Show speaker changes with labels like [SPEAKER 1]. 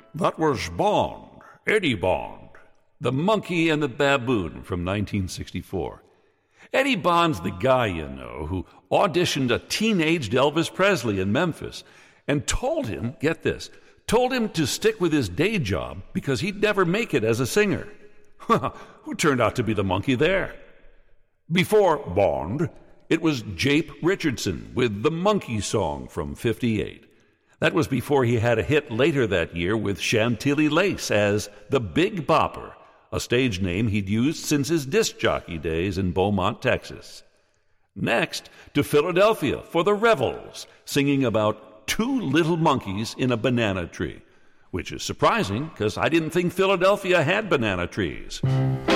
[SPEAKER 1] That was Bond, Eddie Bond, the Monkey and the Baboon from 1964. Eddie Bond's the guy, you know, who auditioned a teenaged Elvis Presley in Memphis and told him, get this, told him to stick with his day job because he'd never make it as a singer. Who turned out to be the monkey there? Before Bond, it was Jape Richardson with the Monkey Song from '58. That was before he had a hit later that year with Chantilly Lace as the Big Bopper, a stage name he'd used since his disc jockey days in Beaumont, Texas. Next, to Philadelphia for the Revels, singing about two little monkeys in a banana tree, which is surprising because I didn't think Philadelphia had banana trees.